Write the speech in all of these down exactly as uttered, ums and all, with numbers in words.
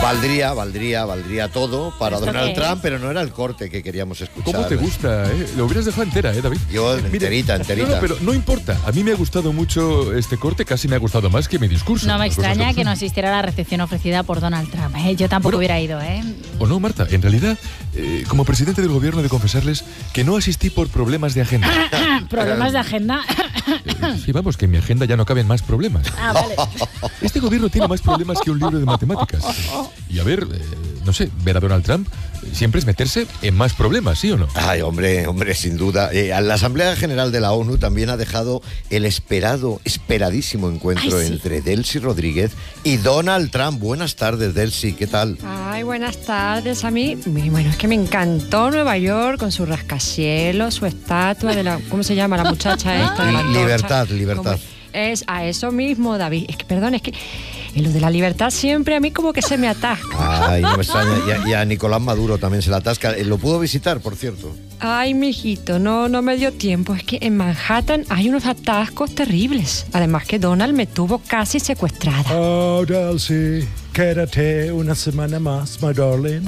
Valdría, valdría, valdría todo para Donald qué? Trump, pero no era el corte que queríamos escuchar. ¿Cómo te gusta, eh? Lo hubieras dejado entera, ¿eh, David? Yo, Mira, enterita, enterita. No, no, pero no importa. A mí me ha gustado mucho este corte, casi me ha gustado más que mi discurso. No me Las cosas extraña como que no son. asistiera a la recepción ofrecida por Donald Trump. ¿eh? Yo tampoco Bueno, hubiera ido, ¿eh? O no, Marta, en realidad, eh, como presidente del gobierno he de confesarles que no asistí por problemas de agenda. Problemas de agenda. Eh, sí, vamos, que en mi agenda ya no caben más problemas. Ah, vale. Este gobierno tiene más problemas que un libro de matemáticas. Y a ver, eh, no sé, ver a Donald Trump eh, siempre es meterse en más problemas, ¿sí o no? Ay, hombre, hombre, sin duda. Eh, la Asamblea General de la ONU también ha dejado el esperado, esperadísimo encuentro Ay, sí. entre Delcy Rodríguez y Donald Trump. Buenas tardes, Delcy, ¿qué tal? Ay, buenas tardes. A mí, bueno, es que me encantó Nueva York con su rascacielos, su estatua de la, ¿cómo se llama la muchacha esta? De la antorcha. Libertad, libertad. ¿Cómo es? A eso mismo, David. Es que, perdón, es que en lo de la libertad siempre a mí como que se me atasca. Ay, no me extraña. Y a, y a Nicolás Maduro también se la atasca. Eh, Lo pudo visitar, por cierto. Ay, mijito, no, no me dio tiempo. Es que en Manhattan hay unos atascos terribles. Además que Donald me tuvo casi secuestrada. Oh, Delcy, quédate una semana más, my darling.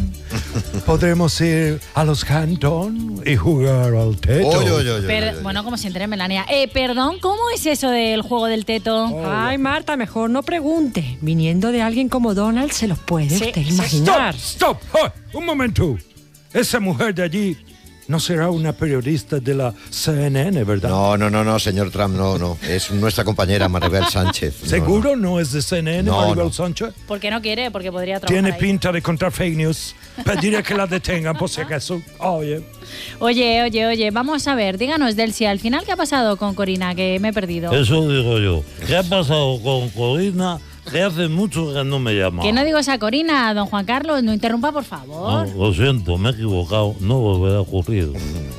Podremos ir a los Cantón y jugar al teto. Oye, oye, oye, Per- oye, oye. bueno, como se entere Melania. Eh, perdón, ¿cómo es eso del juego del teto? Ay, Marta, mejor no pregunte. Viniendo de alguien como Donald, se los puede Sí, usted sí. imaginar. Stop, stop. Oh, un momento. Esa mujer de allí no será una periodista de la C N N, ¿verdad? No, no, no, no, señor Trump, no, no. Es nuestra compañera Maribel Sánchez. No, ¿Seguro no es de C N N, No, Maribel no. Sánchez? ¿Por qué no quiere? Porque podría trabajar Tiene ahí. pinta de contar fake news. Pediré que la detengan por si acaso. Oye. Oye, oye, oye, vamos a ver, díganos, Delcy, al final, ¿qué ha pasado con Corina? Que me he perdido. Eso digo yo. ¿Qué ha pasado con Corina? Que hace mucho que no me llama. Que no digo esa Corina, don Juan Carlos, no interrumpa, por No, favor. lo siento, me he equivocado. No volverá a ocurrir.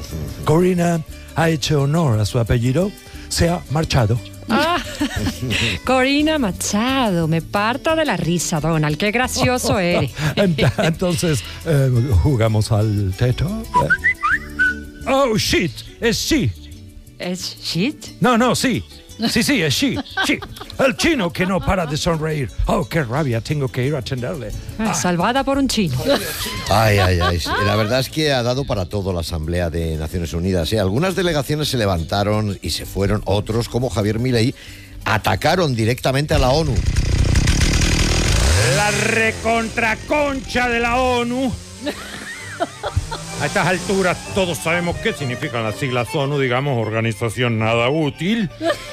Corina ha hecho honor a su apellido. Se ha marchado. Ah, Corina Machado, me parto de la risa, Donald. Qué gracioso eres. Ent- Entonces, eh, ¿jugamos al teto? Eh. Oh, shit, es she. ¿Es shit? No, no, sí. Sí, sí, es she. she. El chino que no para de sonreír. Oh, qué rabia, tengo que ir a atenderle. Ah, salvada por un chino. Ay, ay, ay. Sí, la verdad es que ha dado para todo la Asamblea de Naciones Unidas. ¿eh? Algunas delegaciones se levantaron y se fueron. Otros, como Javier Milei, atacaron directamente a la ONU. La recontraconcha de la ONU. A estas alturas todos sabemos qué significan las siglas ONU, digamos, organización nada útil.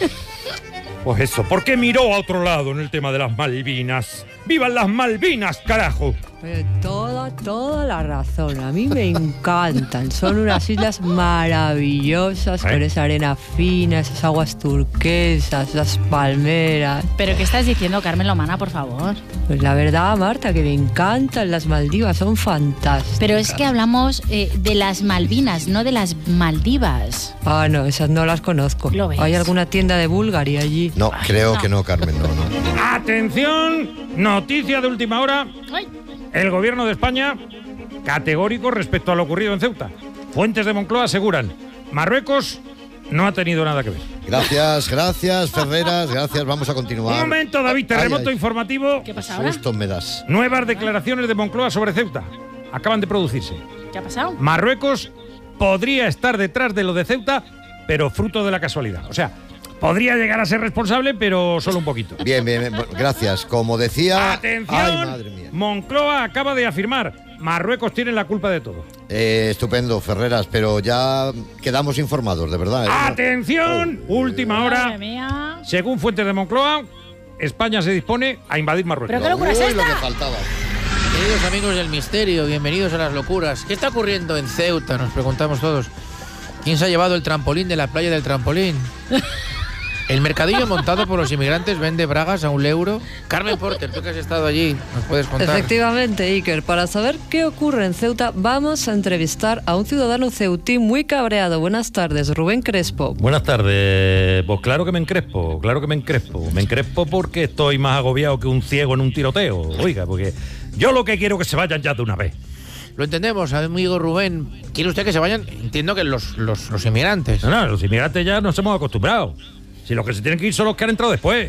Pues eso, ¿por qué miró a otro lado en el tema de las Malvinas? ¡Vivan las Malvinas, carajo! Pero toda, toda la razón. A mí me encantan. Son unas islas maravillosas, ¿Eh? con esa arena fina, esas aguas turquesas, las palmeras. ¿Pero qué estás diciendo, Carmen Lomana, por favor? Pues la verdad, Marta, que me encantan las Maldivas, son fantásticas. Pero es que hablamos eh, de las Malvinas, no de las Maldivas. Ah, no, esas no las conozco. ¿Lo ves? ¿Hay alguna tienda de Bulgari allí? No, creo no. que no, Carmen, no, no. ¡Atención! Noticia de última hora. Ay. El gobierno de España, categórico respecto a lo ocurrido en Ceuta. Fuentes de Moncloa aseguran, Marruecos no ha tenido nada que ver. Gracias, gracias, Ferreras, gracias. Vamos a Un continuar. momento, David, terremoto Ay, ay. informativo. ¿Qué pasa ahora? Susto me das. Nuevas declaraciones de Moncloa sobre Ceuta. Acaban de producirse. ¿Qué ha pasado? Marruecos podría estar detrás de lo de Ceuta, pero fruto de la casualidad. O sea, podría llegar a ser responsable, pero solo un poquito. Bien, bien, bien. Bueno, gracias. Como decía... ¡Atención! Ay, madre mía. Moncloa acaba de afirmar, Marruecos tiene la culpa de todo. Eh, estupendo, Ferreras, pero ya quedamos informados, de verdad. ¿eh? ¡Atención! Última hora. Madre mía. Según fuentes de Moncloa, España se dispone a invadir Marruecos. ¿Pero qué locura es Uy, lo esta? que faltaba. Queridos amigos del misterio, bienvenidos a las locuras. ¿Qué está ocurriendo en Ceuta? Nos preguntamos todos. ¿Quién se ha llevado el trampolín de la playa del trampolín? El mercadillo montado por los inmigrantes vende bragas a un euro. Carmen Porter, tú que has estado allí, ¿nos puedes contar? Efectivamente, Iker. Para saber qué ocurre en Ceuta, vamos a entrevistar a un ciudadano ceutí muy cabreado. Buenas tardes, Rubén Crespo. Buenas tardes. Pues claro que me encrespo, claro que me encrespo. Me encrespo porque estoy más agobiado que un ciego en un tiroteo. Oiga, porque yo lo que quiero es que se vayan ya de una vez. Lo entendemos, amigo Rubén. ¿Quiere usted que se vayan? Entiendo que los, los, los inmigrantes. No, no, los inmigrantes ya nos hemos acostumbrado. Si los que se tienen que ir son los que han entrado después.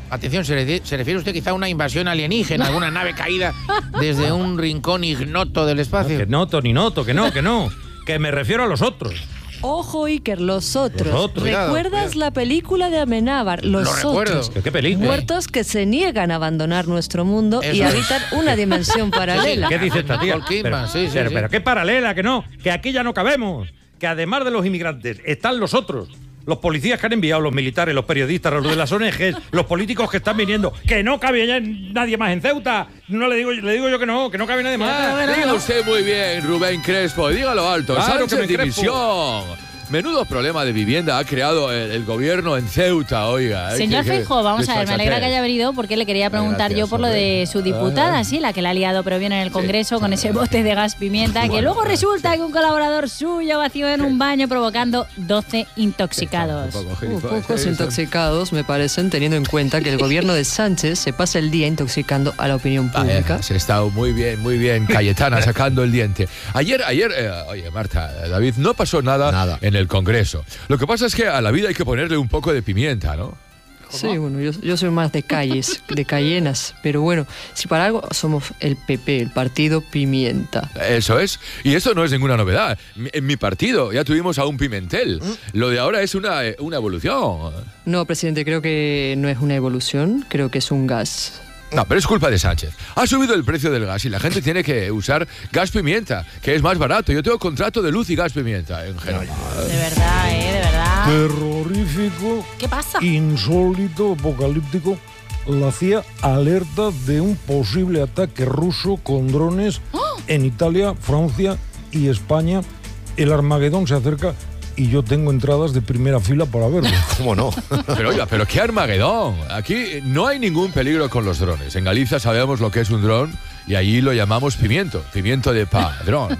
Atención, ¿se, re- ¿se refiere usted quizá a una invasión alienígena, alguna nave caída desde un rincón ignoto del espacio? Que noto, ni noto, que no, que no. Que me refiero a los otros. Ojo, Iker, los otros. Los otros. ¿Recuerdas Cuidado, la película de Amenábar? Los Lo recuerdo. otros. ¿Qué, qué película? Muertos que se niegan a abandonar nuestro mundo y Eso es. habitan una dimensión paralela. ¿Qué dice esta tía? Nicole Kidman, Pero, sí, sí, pero, sí. pero qué paralela, que no, que aquí ya no cabemos. Que además de los inmigrantes están los otros. Los policías que han enviado, los militares, los periodistas, los de las O N Ges, los políticos que están viniendo. Que no cabe ya nadie más en Ceuta. No le digo, le digo yo que no, que no cabe nadie más. Diga usted muy bien, Rubén Crespo, dígalo alto. Claro que Sánchez me dimisión. Menudo problema de vivienda ha creado el, el gobierno en Ceuta, oiga. Señor ¿Qué- qué- Feijóo, vamos qué a ver, me alegra que desfachatez? haya venido porque le quería preguntar Gracias, yo por lo de su diputada, sí, la que la ha liado pero bien en el Congreso con ese bote de gas pimienta, que luego resulta que un colaborador suyo vació en un baño provocando doce intoxicados. Un poco Uh, gilipollas, pocos sí, sí. intoxicados, me parecen, teniendo en cuenta que el gobierno de Sánchez se pasa el día intoxicando a la opinión Ah, pública. eh, se ha estado muy bien, muy bien, Cayetana, sacando el diente. Ayer, ayer, eh, oye, Marta, David, no pasó nada, Nada. en el Congreso. Lo que pasa es que a la vida hay que ponerle un poco de pimienta, ¿no? Sí, bueno, yo, yo soy más de calles, de cayenas, pero bueno, si para algo somos el P P, el partido Pimienta. Eso es. Y esto no es ninguna novedad. Mi- En mi partido ya tuvimos a un Pimentel. Lo de ahora es una, eh, una evolución. No, presidente, creo que no es una evolución, creo que es un gas. No, pero es culpa de Sánchez. Ha subido el precio del gas y la gente tiene que usar gas pimienta, que es más barato. Yo tengo contrato de luz y gas pimienta en general. De verdad, eh, de verdad. Terrorífico, ¿Qué pasa? insólito, apocalíptico. La C I A alerta de un posible ataque ruso con drones en Italia, Francia y España. El Armagedón se acerca y yo tengo entradas de primera fila para verlo. ¿Cómo no? Pero oiga, pero qué Armagedón. Aquí no hay ningún peligro con los drones. En Galicia sabemos lo que es un dron y allí lo llamamos pimiento, pimiento de padrón.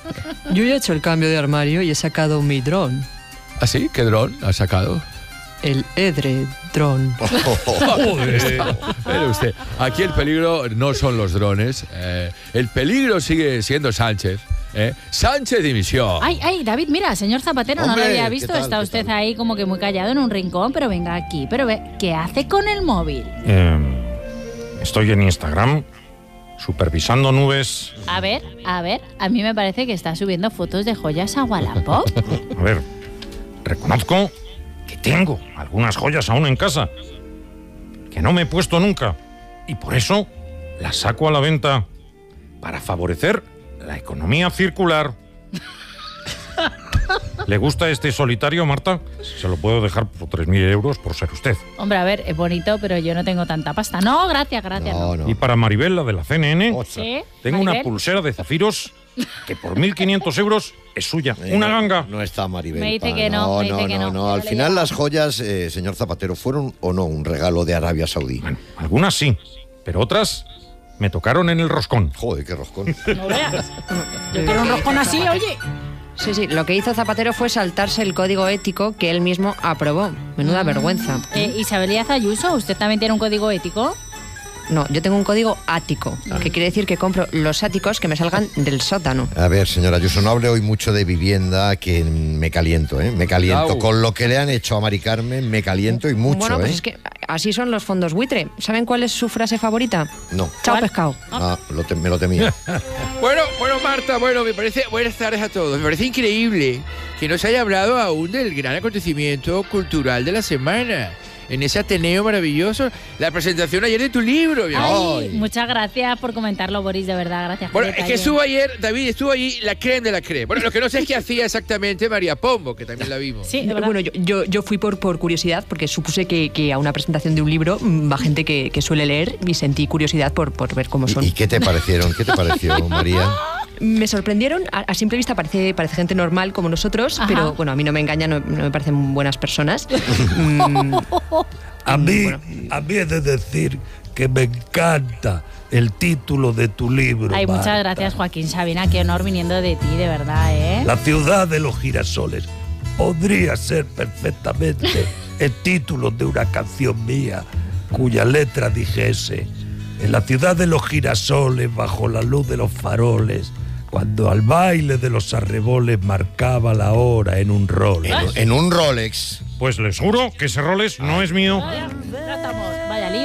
Yo ya he hecho el cambio de armario y he sacado mi dron, ¿Ah, sí? ¿Qué dron has sacado? el Edre dron. Mire usted, aquí el peligro no son los drones. eh, el peligro sigue siendo Sánchez. eh. Sánchez dimisión. Ay, ay, David, mira, señor Zapatero, no Hombre, lo había ¿qué visto. tal, Está qué usted tal? ahí como que muy callado en un rincón, pero venga aquí. Pero ve, ¿qué hace con el móvil? Eh, estoy en Instagram supervisando nubes. A ver, a ver, a mí me parece que está subiendo fotos de joyas a Wallapop. A ver, reconozco que tengo algunas joyas aún en casa que no me he puesto nunca y por eso las saco a la venta para favorecer la economía circular. ¿Le gusta este solitario, Marta? Se lo puedo dejar por tres mil euros por ser usted. Hombre, a ver, es bonito, pero yo no tengo tanta pasta. No, gracias, gracias. No, No. no. Y para Maribel, la de la C N N, Ostras. ¿Sí? tengo una Maribel. pulsera de zafiros que por mil quinientos euros es suya. Eh, Una no, ganga. No está Maribel. Me dice pa, que no, me dice no, que no, no. no. Ya Al le he final llegado. las joyas, eh, señor Zapatero, fueron o no un regalo de Arabia Saudí. Bueno, algunas sí, pero otras me tocaron en el roscón. Joder, qué roscón. No veas. Yo quiero un roscón así, oye. Sí, sí, lo que hizo Zapatero fue saltarse el código ético que él mismo aprobó. Menuda vergüenza. Eh, Isabel Díaz Ayuso, ¿usted también tiene un código ético? No, yo tengo un código ático, que quiere decir que compro los áticos que me salgan del sótano. A ver, señora Ayuso, no hable hoy mucho de vivienda, que me caliento, ¿eh? Me caliento. Au. Con lo que le han hecho a Mari Carmen, me caliento y mucho, bueno, pues ¿eh? es que así son los fondos buitre. ¿Saben cuál es su frase favorita? No. Chao, ¿Cuál? pescado. Ah, lo te- me lo temía. Bueno, bueno, Marta, bueno, me parece. Buenas tardes a todos. Me parece increíble que no se haya hablado aún del gran acontecimiento cultural de la semana. En ese Ateneo maravilloso, la presentación ayer de tu libro, mi amor. Ay, muchas gracias por comentarlo, Boris, de verdad, gracias. Bueno, por es que detalle. estuvo ayer, David, estuvo allí la creme de la creme. Bueno, lo que no sé es qué hacía exactamente María Pombo, que también la vimos. Sí, de verdad. Bueno, yo, yo, yo fui por, por curiosidad, porque supuse que, que a una presentación de un libro mm, va gente que, que suele leer y sentí curiosidad por, por ver cómo son. ¿Y, y qué te parecieron? ¿Qué te pareció, María? Me sorprendieron, a, a simple vista parece, parece gente normal como nosotros, Ajá. pero bueno, a mí no me engañan, no, no me parecen buenas personas. Mm, A mí, Bueno. a mí he de decir que me encanta el título de tu libro. Ay, muchas Marta. gracias, Joaquín Sabina, qué honor viniendo de ti, de verdad, ¿eh? La ciudad de los girasoles podría ser perfectamente el título de una canción mía cuya letra dijese: en la ciudad de los girasoles, bajo la luz de los faroles, cuando al baile de los arreboles marcaba la hora en un rol. En, en un Rolex. Pues les juro que ese Rolex no es mío. Ya estamos. Vaya lío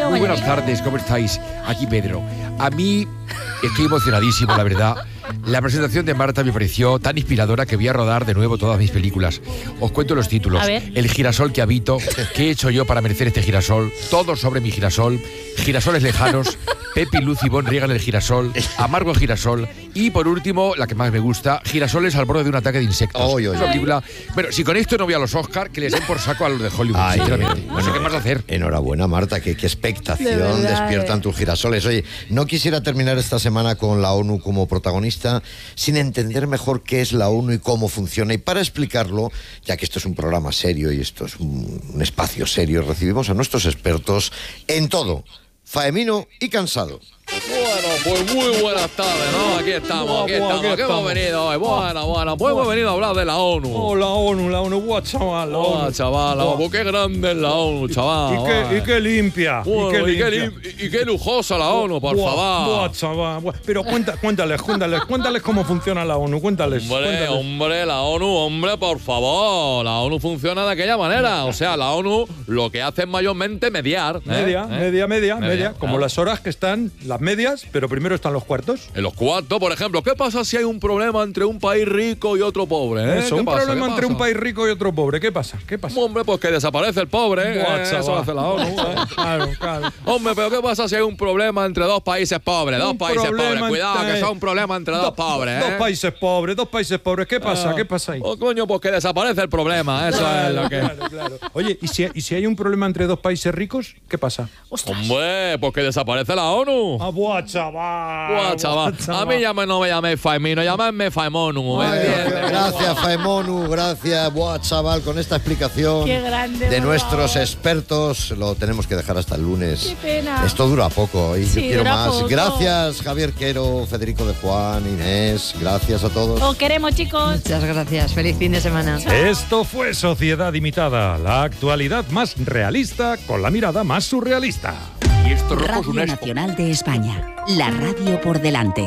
Diego Muy buenas Mañanero. tardes, ¿cómo estáis? Aquí Pedro. A mí estoy emocionadísimo, la verdad. La presentación de Marta me pareció tan inspiradora que voy a rodar de nuevo todas mis películas. Os cuento los títulos. A ver. El girasol que habito, ¿qué he hecho yo para merecer este girasol? Todo sobre mi girasol. Girasoles lejanos. Pepi, Luz y Bon riegan el girasol. Amargo el girasol. Y por último, la que más me gusta, girasoles al borde de un ataque de insectos. Oy, oy, Es una oy. película. Bueno, si con esto no voy a los Oscar, que les den por saco a los de Hollywood, Ay, sinceramente. No sé bueno, qué más hacer. Enhorabuena, Marta, qué, qué De expectación verdad, despiertan eh. tus girasoles. Oye, no quisiera terminar esta semana con la ONU como protagonista sin entender mejor qué es la ONU y cómo funciona. Y para explicarlo, ya que esto es un programa serio y esto es un, un espacio serio, recibimos a nuestros expertos en todo, faemino y cansado. Bueno, pues muy buenas tardes, ¿no? Aquí estamos, aquí estamos. ¿Qué hemos venido hoy? Bueno, bueno, pues hemos venido a hablar de la ONU. Oh, la ONU, la ONU, guau, chaval, la Oh, ONU. chaval, Guau. pues qué grande es la ONU, chaval. Y qué, y qué limpia, Bueno, y qué y qué limpia. lim- y qué lujosa la ONU, por Buah, favor. buah, chaval, buah. Pero cuenta, cuéntales, cuéntales, cuéntales cómo funciona la ONU, cuéntales. Hombre, cuéntales. hombre, la ONU, hombre, por favor. La ONU funciona de aquella manera. O sea, la ONU lo que hace es mayormente mediar. ¿eh? Media, ¿Eh? media, media, media, Media, como claro. las horas que están las medias, pero primero están los cuartos. En los cuartos, por ejemplo, ¿qué pasa si hay un problema entre un país rico y otro pobre? ¿eh? Eso, ¿Qué un pasa? problema ¿Qué entre un pasa? país rico y otro pobre. ¿Qué pasa? ¿Qué pasa? Hombre, pues que desaparece el pobre. Buah, ¿eh? Eso chaval. hace la ONU. ¿eh? Claro, claro. Hombre, pero ¿qué pasa si hay un problema entre dos países pobres? Dos Un países problema pobres. Cuidado, entre- que son un problema entre dos, Dos- pobres. Dos ¿eh? países pobres, dos países pobres. ¿Qué pasa? Ah. ¿Qué pasa ahí? Oh, coño, pues que desaparece el problema. Eso es lo que. Claro, claro. Oye, ¿y si, ¿y si hay un problema entre dos países ricos? ¿Qué pasa? Hombre, pues que desaparece la ONU. Ah, buah, chaval. Buah, chaval. A mí ya me, no me llaméis Faemino, llamadme Faemonu. ¿me entiendes? Gracias, Faemonu, gracias. Buah, chaval, con esta explicación Qué grande, de por nuestros favor. expertos, lo tenemos que dejar hasta el lunes. Qué pena. Esto dura poco y Sí, yo quiero dura más. poco. Gracias, Javier Quero, Federico de Juan, Inés, gracias a todos. Os queremos, chicos. Muchas gracias. Feliz fin de semana. Esto fue Sociedad Imitada, la actualidad más realista con la mirada más surrealista. Y esto rojo es Radio un espo. Nacional de España. La radio por delante.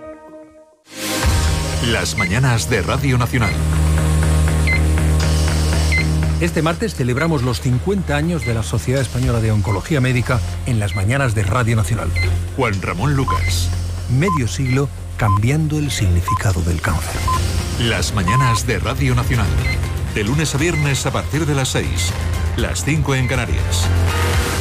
Las mañanas de Radio Nacional. Este martes celebramos los cincuenta años de la Sociedad Española de Oncología Médica en las mañanas de Radio Nacional. Juan Ramón Lucas. Medio siglo cambiando el significado del cáncer. Las mañanas de Radio Nacional. De lunes a viernes a partir de las seis. Las cinco en Canarias.